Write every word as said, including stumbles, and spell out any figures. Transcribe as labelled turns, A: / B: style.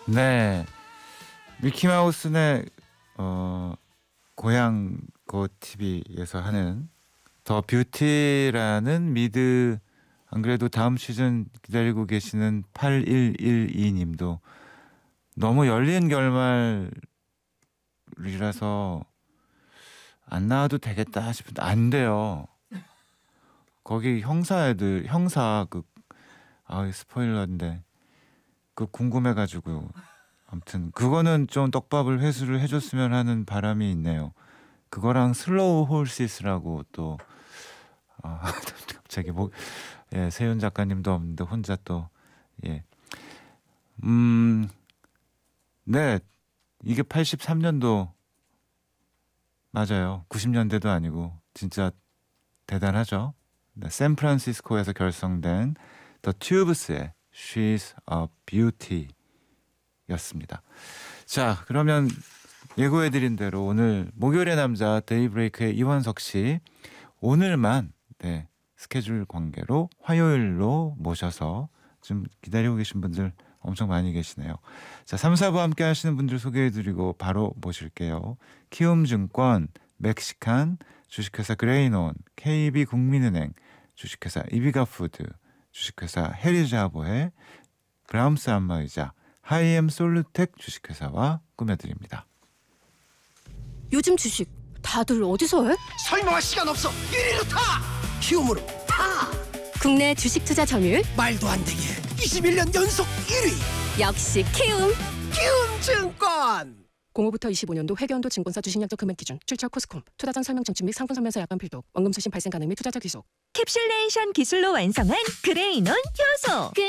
A: 네, 미키마우스네 어, 고향 고 티비에서 하는 더 뷰티라는 미드, 안 그래도 다음 시즌 기다리고 계시는 팔일일이 님도 너무 열린 결말이라서 안 나와도 되겠다 싶은데 안 돼요. 거기 형사 애들, 형사 그, 아 스포일러인데 그 궁금해가지고 아무튼 그거는 좀 떡밥을 회수를 해줬으면 하는 바람이 있네요. 그거랑 슬로우 홀시스라고 또 아, 갑자기 뭐 예, 세윤 작가님도 없는데 혼자 또 예. 음, 네, 이게 팔십삼 년도 맞아요. 구십 년대도 아니고 진짜 대단하죠. 네, 샌프란시스코에서 결성된 The Tubes의 She's a Beauty 였습니다. 자, 그러면 예고해드린 대로 오늘 목요일의 남자 데이브레이크의 이원석 씨 오늘만 네, 스케줄 관계로 화요일로 모셔서 지금 기다리고 계신 분들 엄청 많이 계시네요. 자, 삼, 사부 함께 하시는 분들 소개해드리고 바로 모실게요. 키움증권, 멕시칸, 주식회사 그레이논, 케이비국민은행, 주식회사 이비가푸드, 주식회사 해리자보해, 브라움스 안마의자, 하이엠 솔루텍 주식회사와 꾸며드립니다.
B: 요즘 주식 다들 어디서 해?
C: 설명할 시간 없어. 일 위로 타. 키움으로 타.
B: 국내 주식 투자 점유율
C: 말도 안 되게 이십일 년 연속 일 위.
B: 역시 키움.
C: 키움증권.
B: 공오부터 이십오 년도 회계연도 증권사 주식약정 금액 기준 출처 코스콤 투자 전 설명 청취 및 상품 설명서 약관 필독 원금 수신 발생 가능 및 투자자 귀속
D: 캡슐레이션 기술로 완성한 그레이논 효소.